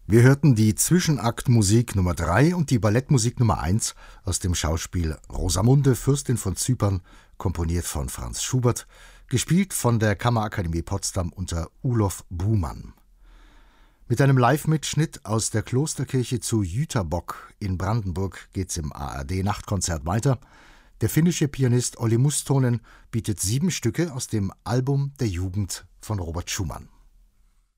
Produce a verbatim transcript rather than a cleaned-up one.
Wir hörten die Zwischenaktmusik Nummer drei und die Ballettmusik Nummer eins aus dem Schauspiel Rosamunde, Fürstin von Zypern, komponiert von Franz Schubert, gespielt von der Kammerakademie Potsdam unter Ulof Buhmann. Mit einem Live-Mitschnitt aus der Klosterkirche zu Jüterbock in Brandenburg geht's im A R D-Nachtkonzert weiter. Der finnische Pianist Olli Mustonen bietet sieben Stücke aus dem Album der Jugend von Robert Schumann.